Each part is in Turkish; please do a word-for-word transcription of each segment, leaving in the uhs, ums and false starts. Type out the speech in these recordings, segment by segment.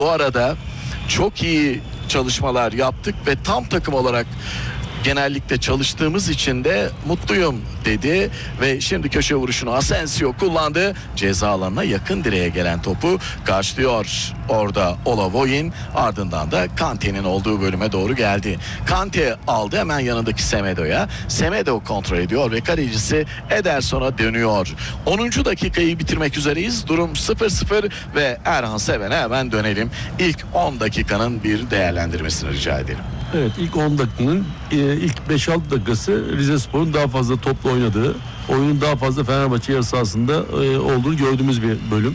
Bu arada çok iyi çalışmalar yaptık ve tam takım olarak genellikle çalıştığımız için de mutluyum dedi ve şimdi köşe vuruşunu Asensio kullandı. Ceza alanına yakın direğe gelen topu karşılıyor orada Olavoyin, ardından da Kante'nin olduğu bölüme doğru geldi. Kante aldı hemen yanındaki Semedo'ya. Semedo kontrol ediyor ve kalecisi Ederson'a dönüyor. onuncu dakikayı bitirmek üzereyiz. Durum sıfır sıfır ve Erhan Seven'e hemen dönelim. İlk on dakikanın bir değerlendirmesini rica edelim. Evet, ilk on dakikanın e, ilk beş altı dakikası Rizespor'un daha fazla topla oynadığı, oyunun daha fazla Fenerbahçe yarı sahasında e, olduğunu gördüğümüz bir bölüm.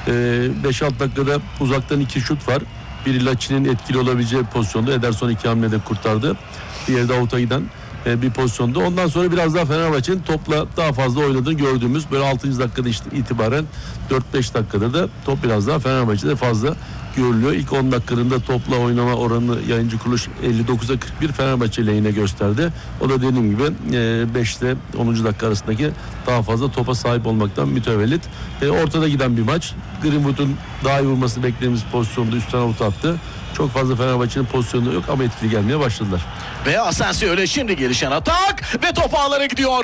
E, beş altı dakikada uzaktan iki şut var. Biri Laçin'in etkili olabileceği pozisyonda, Ederson iki hamlede kurtardı. Diğeri de avuta giden e, bir pozisyonda. Ondan sonra biraz daha Fenerbahçe'nin topla daha fazla oynadığını gördüğümüz böyle altıncı dakikada işte itibaren dört beş dakikada da top biraz daha Fenerbahçe'de fazla görülüyor. İlk on dakikanın topla oynama oranı yayıncı kuruluş elli dokuza kırk bir Fenerbahçe lehine gösterdi. O da dediğim gibi beşte onuncu dakika arasındaki daha fazla topa sahip olmaktan mütevellit. E, ortada giden bir maç. Greenwood'un daha iyi vurmasını beklediğimiz pozisyonda üstten avuta attı. Çok fazla Fenerbahçe'nin pozisyonu yok ama etkili gelmeye başladılar. Ve Asensio öyle şimdi gelişen atak ve top ağlara gidiyor,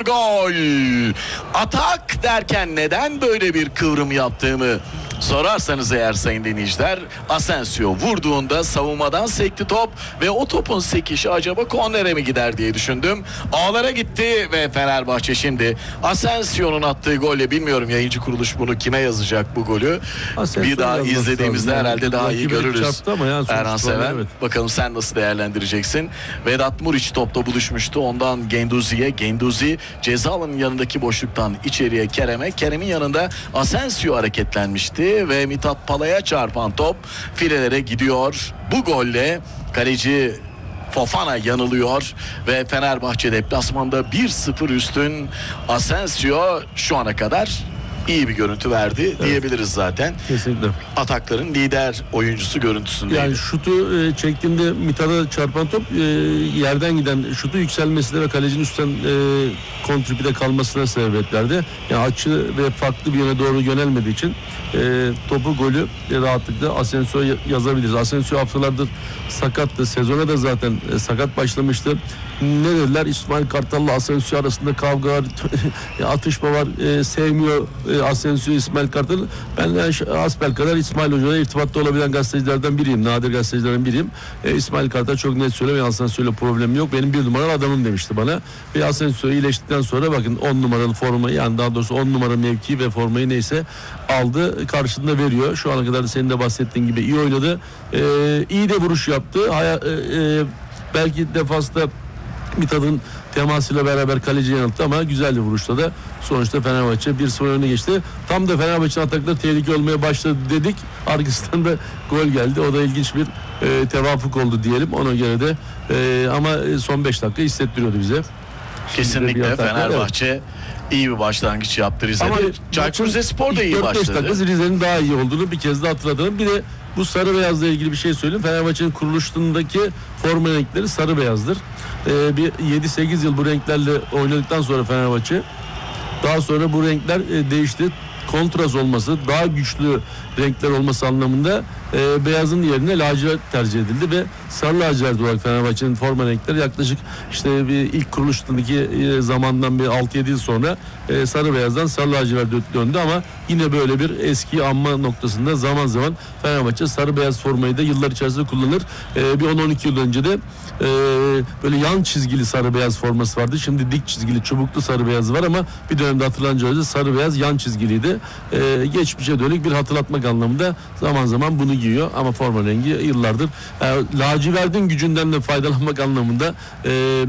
gol. Atak derken neden böyle bir kıvrım yaptığımı sorarsanız eğer sayın dinleyiciler, Asensio vurduğunda savunmadan sekti top ve o topun sekişi acaba kornere mi gider diye düşündüm. Ağlara gitti ve Fenerbahçe şimdi Asensio'nun attığı golle, bilmiyorum yayıncı kuruluş bunu kime yazacak bu golü. Asensio bir daha izlediğimizde lazım. Herhalde yani, daha iyi görürüz. Yani Erhan Seven, evet. Bakalım sen nasıl değerlendireceksin? Vedat Muriç topla buluşmuştu. Ondan Genduzi'ye. Genduzi ceza alanının yanındaki boşluktan içeriye Kerem'e. Kerem'in yanında Asensio hareketlenmişti ve Mithat Pala'ya çarpan top filelere gidiyor. Bu golle kaleci Fofana yanılıyor ve Fenerbahçe deplasmanda bir sıfır üstün. Asensio şu ana kadar iyi bir görüntü verdi, evet, diyebiliriz zaten. Kesinlikle. Atakların lider oyuncusu görüntüsündeydi. Yani şutu e, çektiğinde Mithat'a çarpan top e, yerden giden şutu yükselmesine ve kalecinin üstten e, kontrpide kalmasına sebebiyet verdi. Yani açı ve farklı bir yöne doğru yönelmediği için e, topu golü e, rahatlıkla Asensio'ya yazabiliriz. Asensio haftalardır sakattı. Sezona da zaten e, sakat başlamıştı. Ne dediler? İsmail Kartal'la Asensio arasında kavga var, atışma var, e, sevmiyor e, Asensio İsmail Kartal. Ben yani, asbelkader İsmail Hoca'ya irtibatta olabilen gazetecilerden biriyim. Nadir gazetecilerden biriyim. E, İsmail Kartal çok net söylüyor. Asensio'yla problemim yok. Benim bir numaralı adamım demişti bana. Ve Asensio iyileştikten sonra bakın on numaralı formayı, yani daha doğrusu on numara mevki ve formayı neyse aldı. Karşında veriyor. Şu ana kadar da senin de bahsettiğin gibi iyi oynadı. E, iyi de vuruş yaptı. Haya, e, e, belki defansta Mithat'ın temasıyla beraber kaleci yanılttı ama güzel bir vuruşta da sonuçta Fenerbahçe bir sıfır önüne geçti. Tam da Fenerbahçe'nin atakları tehlike olmaya başladı dedik. Arkasından da gol geldi. O da ilginç bir e, tevafuk oldu diyelim. Ona göre de e, ama son beş dakika hissettiriyordu bize. Kesinlikle Fenerbahçe evet, iyi bir başlangıç yaptı Rize'de. Çaykur Rizespor da iyi başladı. dört beş dakika Rize'nin daha iyi olduğunu bir kez daha hatırlatalım. Bir de bu sarı beyazla ilgili bir şey söyleyeyim. Fenerbahçe'nin kuruluşundaki forma renkleri sarı beyazdır. Ee, bir yedi sekiz yıl bu renklerle oynadıktan sonra Fenerbahçe, daha sonra bu renkler e, değişti. Kontrast olması, daha güçlü renkler olması anlamında e, beyazın yerine lacivert tercih edildi ve sarı lacivert olarak Fenerbahçe'nin forma renkleri yaklaşık işte bir ilk kuruluştaki e, zamandan bir altı yedi yıl sonra e, sarı beyazdan sarı lacivert döndü ama yine böyle bir eski anma noktasında zaman zaman Fenerbahçe sarı beyaz formayı da yıllar içerisinde kullanır. E, bir on on iki yıl önce de e, böyle yan çizgili sarı beyaz forması vardı. Şimdi dik çizgili çubuklu sarı beyazı var ama bir dönemde hatırlanınca sarı beyaz yan çizgiliydi. Ee, geçmişe dönük bir hatırlatmak anlamında zaman zaman bunu giyiyor ama forma rengi yıllardır e, lacivertin gücünden de faydalanmak anlamında e,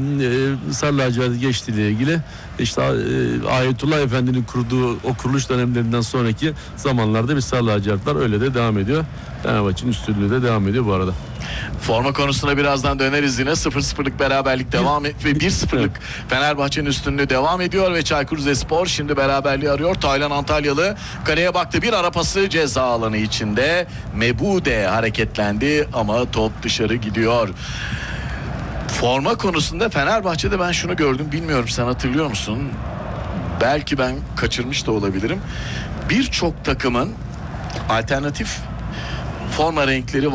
e, sarı lacivert geçtiğiyle ilgili işte e, Ayetullah Efendi'nin kurduğu o kuruluş dönemlerinden sonraki zamanlarda bir sarı lacivert var, öyle de devam ediyor. Fenerbahçe'nin üstünlüğü de devam ediyor bu arada. Forma konusuna birazdan döneriz yine. sıfır sıfırlık beraberlik devam et ve bir sıfırlık Fenerbahçe'nin üstünlüğü devam ediyor ve Çaykur Rizespor şimdi beraberliği arıyor. Taylan Antalyalı kaleye baktı, bir ara pası ceza alanı içinde. Mebude hareketlendi ama top dışarı gidiyor. Forma konusunda Fenerbahçe'de ben şunu gördüm, bilmiyorum sen hatırlıyor musun? Belki ben kaçırmış da olabilirim. Birçok takımın alternatif forma renkleri